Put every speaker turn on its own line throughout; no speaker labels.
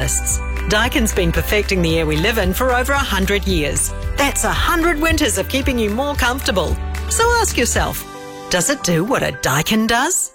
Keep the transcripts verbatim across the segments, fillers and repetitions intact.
specialists. Daikin's been perfecting the air we live in for over one hundred years. That's one hundred winters of keeping you more comfortable. So ask yourself, does it do what a Daikin does?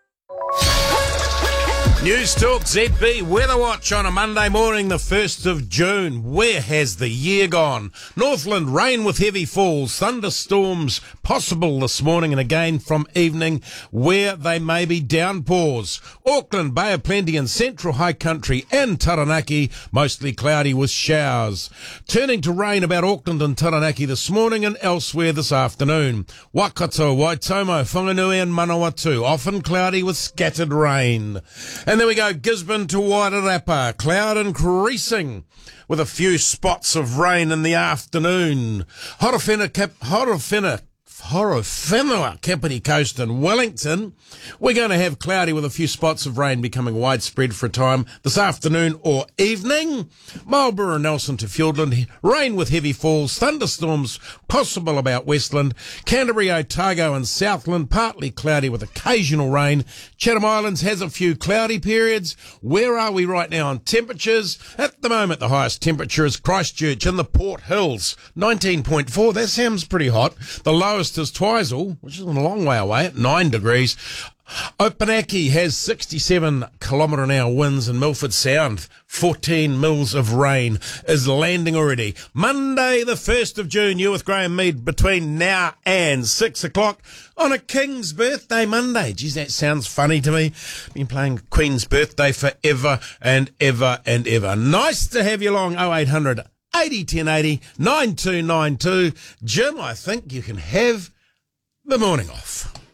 News Talk Z B Weather Watch on a Monday morning, the first of June. Where has the year gone? Northland, rain with heavy falls, thunderstorms possible this morning and again from evening where they may be downpours. Auckland, Bay of Plenty and Central High Country and Taranaki, mostly cloudy with showers. Turning to rain about Auckland and Taranaki this morning and elsewhere this afternoon. Waikato, Waitomo, Whanganui and Manawatu, often cloudy with scattered rain. And there we go, Gisborne to Wairarapa, cloud increasing with a few spots of rain in the afternoon. Horowhenua, Cap- Horowhenua, Horowhenua, Kapiti Coast and Wellington, we're going to have cloudy with a few spots of rain becoming widespread for a time this afternoon or evening. Marlborough and Nelson to Fiordland, rain with heavy falls, thunderstorms possible about Westland. Canterbury, Otago and Southland, partly cloudy with occasional rain. Chatham Islands has a few cloudy periods. Where are we right now on temperatures? At the moment, the highest temperature is Christchurch in the Port Hills, nineteen point four. That sounds pretty hot. The lowest is Twizel, which is a long way away at nine degrees. Opunake has sixty-seven kilometre an hour winds and Milford Sound, fourteen mils of rain is landing already. Monday, the first of June, you with Graham Mead between now and six o'clock on a King's Birthday Monday. Geez, that sounds funny to me. Been playing Queen's Birthday forever and ever and ever. Nice to have you along. oh eight hundred eighty ten eighty nine two nine two. Jim, I think you can have the morning off.